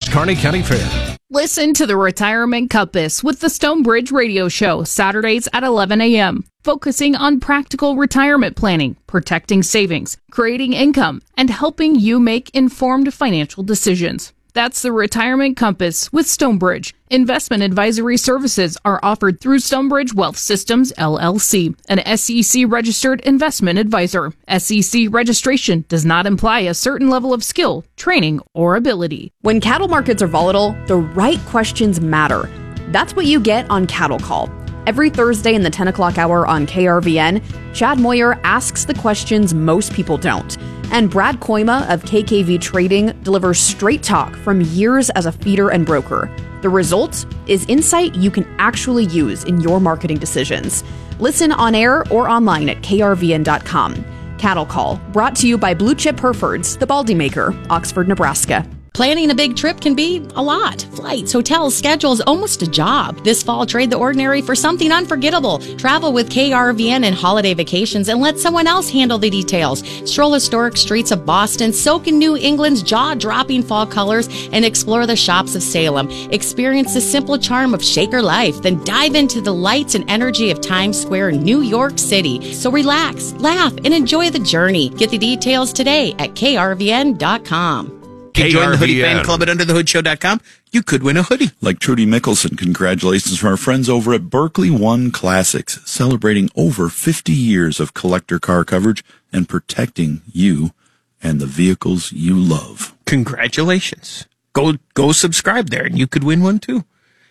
Kearney County Fair. Listen to the Retirement Compass with the Stonebridge Radio Show, Saturdays at 11 a.m., focusing on practical retirement planning, protecting savings, creating income, and helping you make informed financial decisions. That's the Retirement Compass with Stonebridge. Investment advisory services are offered through Stonebridge Wealth Systems, LLC, an SEC-registered investment advisor. SEC registration does not imply a certain level of skill, training, or ability. When cattle markets are volatile, the right questions matter. That's what you get on Cattle Call. Every Thursday in the 10 o'clock hour on KRVN, Chad Moyer asks the questions most people don't. And Brad Koima of KKV Trading delivers straight talk from years as a feeder and broker. The result is insight you can actually use in your marketing decisions. Listen on air or online at krvn.com. Cattle Call, brought to you by Blue Chip Herefords, the Baldy Maker, Oxford, Nebraska. Planning a big trip can be a lot. Flights, hotels, schedules, almost a job. This fall, trade the ordinary for something unforgettable. Travel with KRVN and Holiday Vacations and let someone else handle the details. Stroll historic streets of Boston, soak in New England's jaw-dropping fall colors, and explore the shops of Salem. Experience the simple charm of Shaker life, then dive into the lights and energy of Times Square, New York City. So relax, laugh, and enjoy the journey. Get the details today at krvn.com. You join the Hoodie Fan Club at UnderTheHoodShow.com. You could win a hoodie. Like Trudy Mickelson, congratulations from our friends over at Berkeley One Classics, celebrating over 50 years of collector car coverage and protecting you and the vehicles you love. Congratulations. Go subscribe there, and you could win one, too.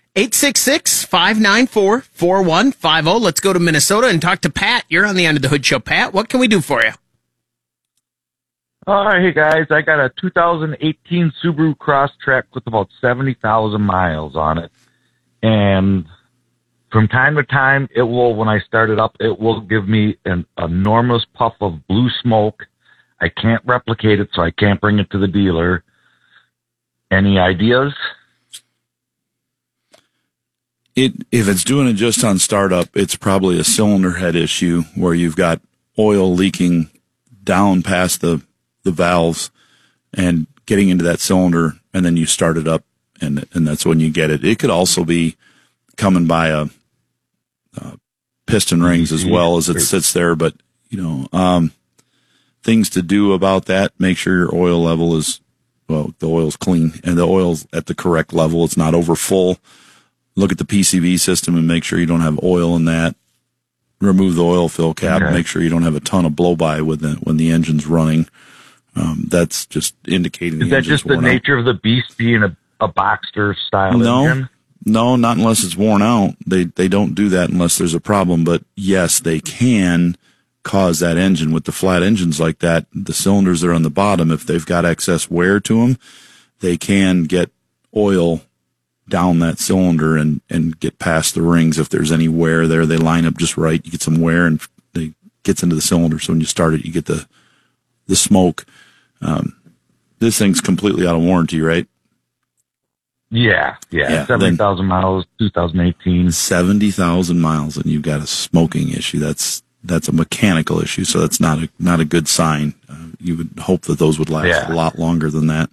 866-594-4150. Let's go to Minnesota and talk to Pat. You're on the Under the Hood Show. Pat, what can we do for you? Hey guys, I got a 2018 Subaru Crosstrek with about 70,000 miles on it. And from time to time, it will, when I start it up, it will give me an enormous puff of blue smoke. I can't replicate it, so I can't bring it to the dealer. Any ideas? If it's doing it just on startup, it's probably a cylinder head issue where you've got oil leaking down past the valves and getting into that cylinder, and then you start it up, and that's when you get it. It could also be coming by a piston rings as well as it sits there, but things to do about that: make sure your oil level is, the oil's clean and the oil's at the correct level. It's not over full. Look at the PCV system and make sure you don't have oil in that. Remove the oil fill cap. Okay. Make sure you don't have a ton of blow by when the engine's running. That's just indicating. Is that just the nature of the beast being a Boxster style engine? No, not unless it's worn out. They don't do that unless there's a problem. But yes, they can cause that engine with the flat engines like that. The cylinders that are on the bottom, if they've got excess wear to them, they can get oil down that cylinder and get past the rings. If there's any wear there, they line up just right. You get some wear and it gets into the cylinder. So when you start it, you get the smoke. This thing's completely out of warranty, right? Yeah. 70,000 miles, 2018. 70,000 miles, and you've got a smoking issue. That's a mechanical issue, so that's not a good sign. You would hope that those would last a lot longer than that.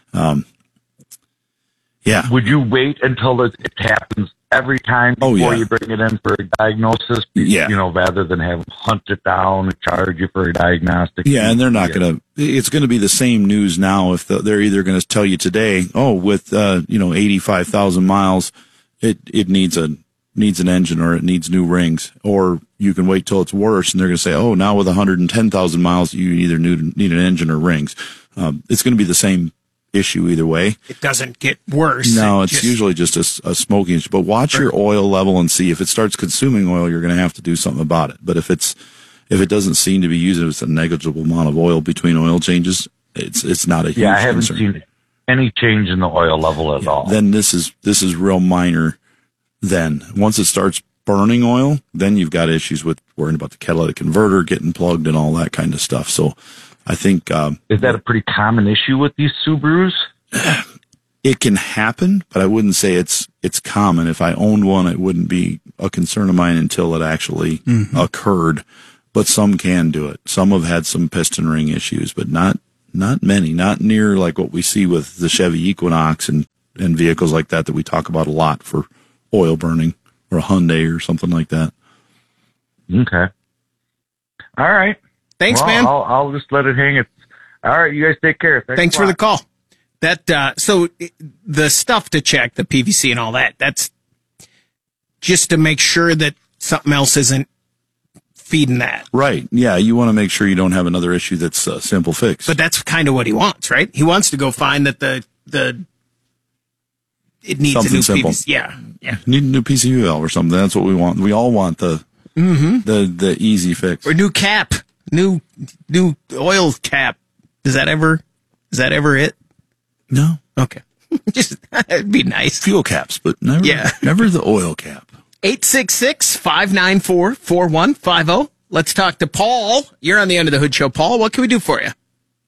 Would you wait until it happens every time before you bring it in for a diagnosis? Rather than have them hunt it down and charge you for a diagnostic. Yeah, and they're not it's going to be the same news now if they're either going to tell you today, with 85,000 miles, it needs an engine or it needs new rings, or you can wait till it's worse and they're going to say, now with 110,000 miles, you either need an engine or rings. It's going to be the same issue either way. It doesn't get worse. No, it's usually just a smoking issue. But watch your oil level and see if it starts consuming oil, you're going to have to do something about it. But if it doesn't seem to be using, it's a negligible amount of oil between oil changes, it's not a huge concern. I haven't seen any change in the oil level at all. Then this is real minor. Then once it starts burning oil, then you've got issues with worrying about the catalytic converter getting plugged and all that kind of stuff. So I think is that a pretty common issue with these Subarus? It can happen, but I wouldn't say it's common. If I owned one, it wouldn't be a concern of mine until it actually occurred. But some can do it. Some have had some piston ring issues, but not Not many, not near like what we see with the Chevy Equinox and vehicles like that we talk about a lot for oil burning, or a Hyundai or something like that. Okay. All right. Thanks, man. I'll just let it hang. All right. You guys take care. Thanks for the call. So the stuff to check, the PVC and all that, that's just to make sure that something else isn't feeding that. Right. Yeah. You want to make sure you don't have another issue that's a simple fix. But that's kind of what he wants, right? He wants to go find that it needs something a new simple. PVC. Yeah. Need a new PCU valve or something. That's what we want. We all want the easy fix. Or new cap. New oil cap. Is that ever it? No. Okay. Just, it'd be nice. Fuel caps, but never the oil cap. 866-594-4150. Let's talk to Paul. You're on the Under the Hood Show. Paul, what can we do for you?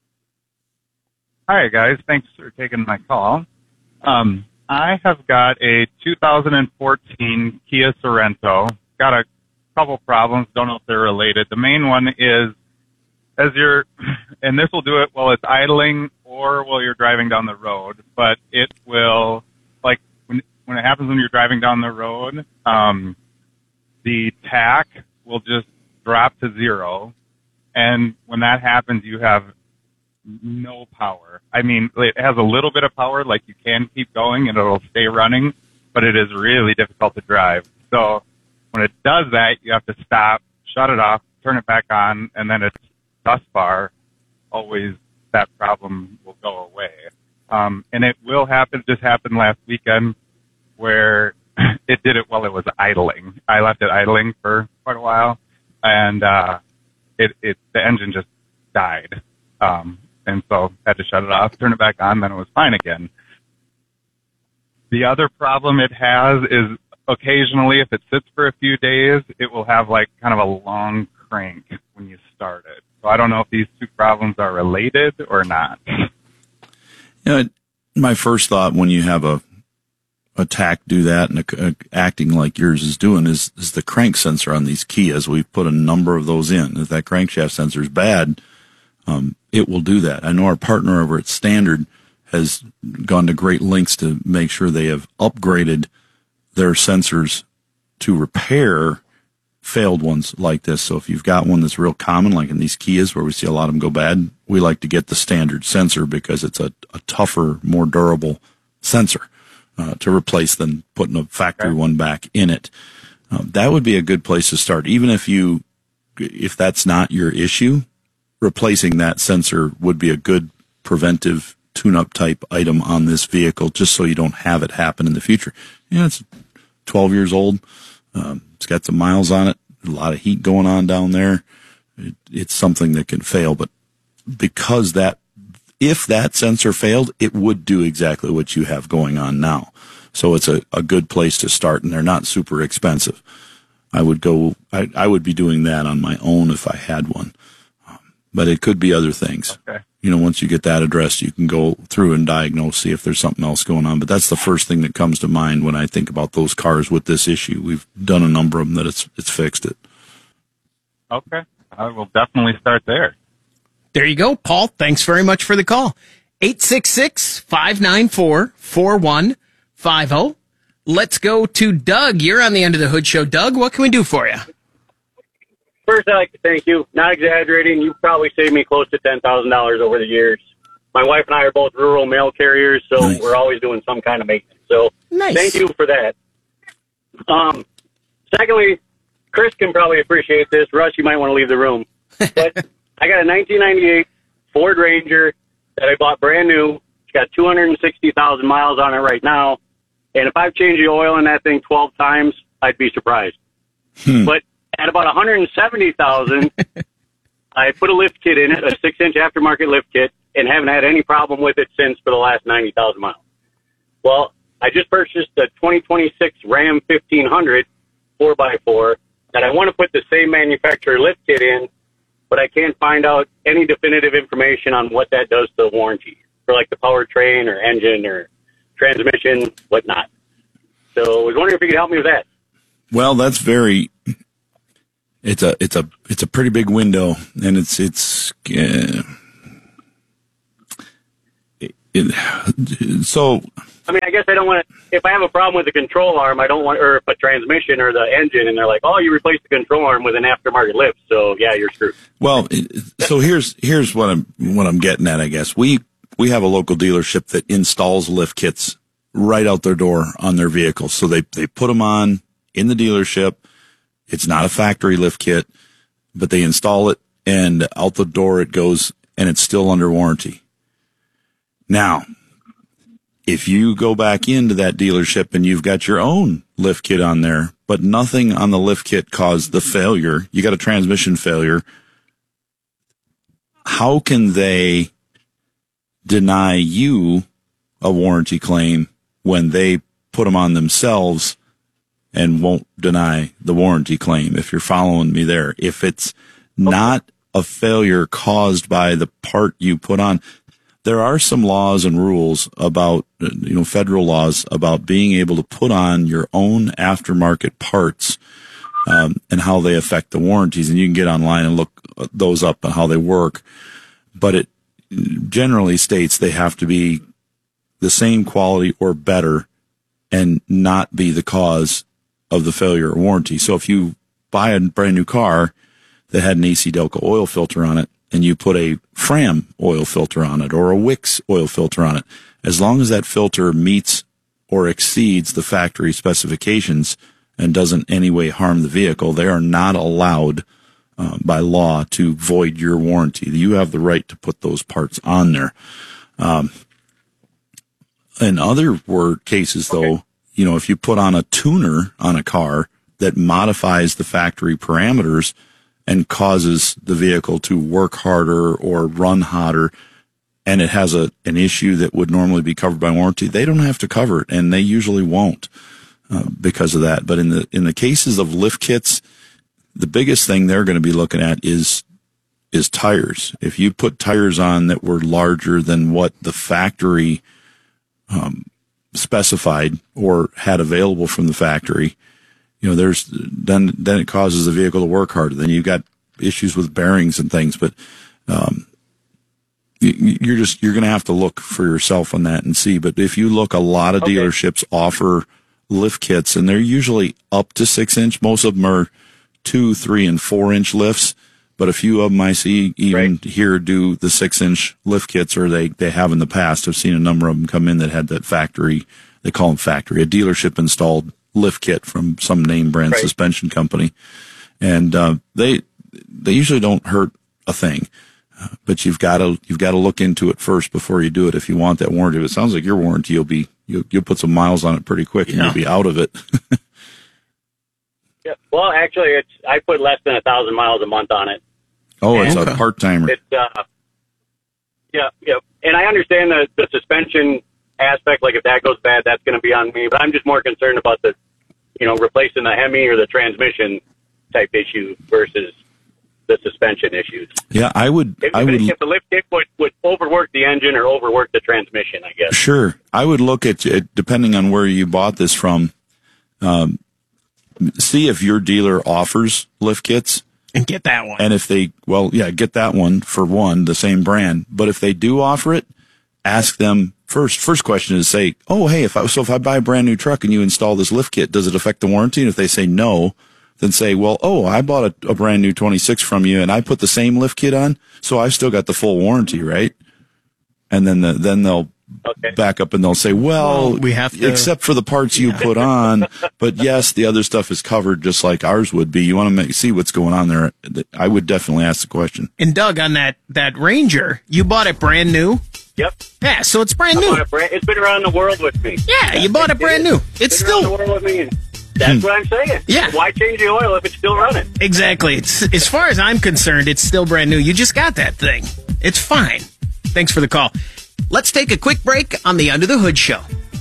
Hi, guys. Thanks for taking my call. I have got a 2014 Kia Sorento. Got a couple problems. Don't know if they're related. The main one is and this will do it while it's idling or while you're driving down the road, but it will, like, when it happens when you're driving down the road, the tach will just drop to 0. And when that happens, you have no power. I mean, it has a little bit of power, like you can keep going and it'll stay running, but it is really difficult to drive. So when it does that, you have to stop, shut it off, turn it back on, and then it's thus far always that problem will go away. And it will happen, just happened last weekend where it did it while it was idling. I left it idling for quite a while, and the engine just died. And so had to shut it off, turn it back on, then it was fine again. The other problem it has is occasionally, if it sits for a few days, it will have like kind of a long crank when you start it. So I don't know if these two problems are related or not. My first thought when you have a tach do that and acting like yours is doing is the crank sensor on these Kias. We've put a number of those in. If that crankshaft sensor is bad, it will do that. I know our partner over at Standard has gone to great lengths to make sure they have upgraded their sensors to repair failed ones like this. So if you've got one that's real common, like in these Kias where we see a lot of them go bad, we like to get the Standard sensor because it's a tougher, more durable sensor to replace than putting a factory one back in it. That would be a good place to start. Even if that's not your issue, replacing that sensor would be a good preventive tune-up type item on this vehicle, just so you don't have it happen in the future. It's 12 years old. It's got some miles on it, a lot of heat going on down there. It's something that can fail, but because if that sensor failed, it would do exactly what you have going on now. So it's a good place to start, and they're not super expensive. I would be doing that on my own if I had one. But it could be other things. Okay. Once you get that addressed, you can go through and diagnose, see if there's something else going on. But that's the first thing that comes to mind when I think about those cars with this issue. We've done a number of them that it's fixed it. Okay. I will definitely start there. There you go, Paul. Thanks very much for the call. 866-594-4150. Let's go to Doug. You're on the Under the Hood Show. Doug, what can we do for you? First, I'd like to thank you. Not exaggerating, you've probably saved me close to $10,000 over the years. My wife and I are both rural mail carriers, so nice. We're always doing some kind of maintenance. So nice. Thank you for that. Secondly, Chris can probably appreciate this. Russ, you might want to leave the room. But I got a 1998 Ford Ranger that I bought brand new. It's got 260,000 miles on it right now. And if I've changed the oil in that thing 12 times, I'd be surprised. But at about 170,000, I put a lift kit in it, a 6-inch aftermarket lift kit, and haven't had any problem with it since for the last 90,000 miles. Well, I just purchased a 2026 Ram 1500 4x4 that I want to put the same manufacturer lift kit in, but I can't find out any definitive information on what that does to the warranty for like the powertrain or engine or transmission, whatnot. So I was wondering if you could help me with that. Well, that's it's a pretty big window, and it's So, I mean, I guess I don't want to, if I have a problem with the control arm, I don't want, or if a transmission or the engine, and they're like, oh, you replaced the control arm with an aftermarket lift, so yeah, you're screwed. Well, so here's what I'm getting at, I guess. We have a local dealership that installs lift kits right out their door on their vehicles. So they put them on in the dealership. It's not a factory lift kit, but they install it and out the door it goes, and it's still under warranty. Now, if you go back into that dealership and you've got your own lift kit on there, but nothing on the lift kit caused the failure, you got a transmission failure, how can they deny you a warranty claim when they put them on themselves and won't deny the warranty claim, if you're following me there? If it's not a failure caused by the part you put on, there are some laws and rules about, federal laws about being able to put on your own aftermarket parts, and how they affect the warranties. And you can get online and look those up and how they work. But it generally states they have to be the same quality or better and not be the cause of the failure or warranty. So if you buy a brand new car that had an AC Delco oil filter on it, and you put a Fram oil filter on it or a Wix oil filter on it, as long as that filter meets or exceeds the factory specifications and doesn't in any way harm the vehicle, they are not allowed by law to void your warranty. You have the right to put those parts on there. In other cases, though, if you put on a tuner on a car that modifies the factory parameters and causes the vehicle to work harder or run hotter, and it has an issue that would normally be covered by warranty, they don't have to cover it, and they usually won't because of that. But in the cases of lift kits, the biggest thing they're going to be looking at is tires. If you put tires on that were larger than what the factory specified or had available from the factory, then it causes the vehicle to work harder. Then you've got issues with bearings and things, but you're going to have to look for yourself on that and see. But if you look, a lot of dealerships offer lift kits, and they're usually up to 6-inch. Most of them are 2, 3, and 4-inch lifts, but a few of them I see even here do the 6-inch lift kits, or they have in the past. I've seen a number of them come in that had that factory. They call them factory, a dealership installed lift kit from some name brand suspension company, and they usually don't hurt a thing, but you've got to look into it first before you do it if you want that warranty. But it sounds like your warranty you'll put some miles on it pretty quick and you'll be out of it. Yeah. Well, actually, I put less than 1,000 miles a month on it. Oh, it's a part timer. Yeah. And I understand the suspension aspect, like if that goes bad, that's going to be on me. But I'm just more concerned about the, replacing the Hemi or the transmission type issue versus the suspension issues. Yeah, I would. If the lift kit would overwork the engine or overwork the transmission, I guess. Sure, I would look at it depending on where you bought this from. See if your dealer offers lift kits. And get that one. And if get that one for one, the same brand. But if they do offer it, ask them first. First question is say, oh, hey, if I buy a brand new truck and you install this lift kit, does it affect the warranty? And if they say no, then say, well, I bought a brand new 26 from you and I put the same lift kit on, so I've still got the full warranty, right? And then they'll back up and they'll say, well, we have to, except for the parts you put on, but yes, the other stuff is covered just like ours would be. You want to see what's going on there. I would definitely ask the question. And Doug, on that Ranger, you bought it brand new? Yep. Yeah, so it's brand new. It's been around the world with me. Yeah, you bought it brand new. It's still around the world with me. That's what I'm saying. Yeah. Why change the oil if it's still running? Exactly. It's, as far as I'm concerned, it's still brand new. You just got that thing. It's fine. Thanks for the call. Let's take a quick break on the Under the Hood Show.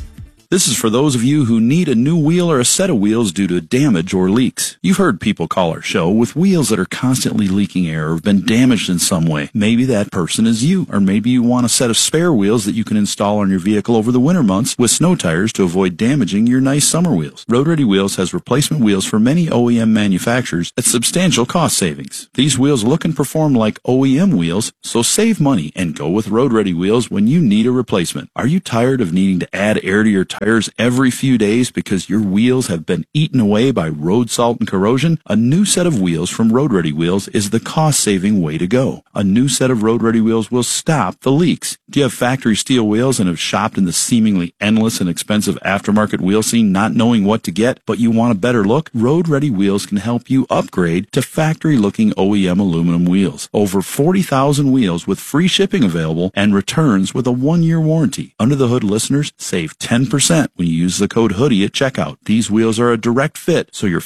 This is for those of you who need a new wheel or a set of wheels due to damage or leaks. You've heard people call our show with wheels that are constantly leaking air or have been damaged in some way. Maybe that person is you, or maybe you want a set of spare wheels that you can install on your vehicle over the winter months with snow tires to avoid damaging your nice summer wheels. Road Ready Wheels has replacement wheels for many OEM manufacturers at substantial cost savings. These wheels look and perform like OEM wheels, so save money and go with Road Ready Wheels when you need a replacement. Are you tired of needing to add air to your tires every few days because your wheels have been eaten away by road salt and corrosion? A new set of wheels from Road Ready Wheels is the cost-saving way to go. A new set of Road Ready Wheels will stop the leaks. Do you have factory steel wheels and have shopped in the seemingly endless and expensive aftermarket wheel scene not knowing what to get, but you want a better look? Road Ready Wheels can help you upgrade to factory-looking OEM aluminum wheels. Over 40,000 wheels with free shipping available and returns with a 1-year warranty. Under the Hood listeners save 10% when you use the code HOODIE at checkout. These wheels are a direct fit, so your